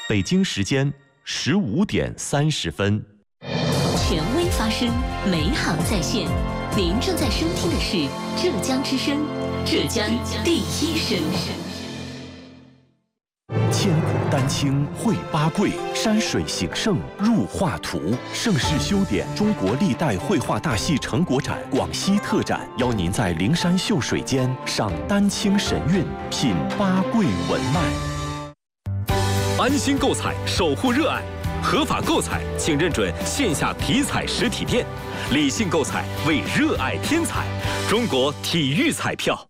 北京时间15点30分。 权威发声，美好在线。您正在收听的是浙江之声，浙江第一声。 千古丹青绘八桂，山水形胜入画图。盛世修典中国历代绘画大戏成果展广西特展，邀您在灵山秀水间赏丹青神韵，品八桂文脉。 安心购彩，守护热爱。合法购彩，请认准线下体彩实体店。理性购彩，为热爱添彩。中国体育彩票。